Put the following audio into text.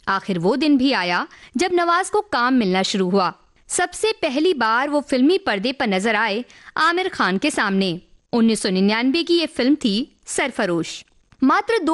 आखिर वो दिन भी आया जब नवाज को काम मिलना शुरू हुआ। सबसे पहली बार वो फिल्मी पर्दे पर नजर आए आमिर खान के सामने। 1999 की ये फिल्म थी सरफरोश। मात्र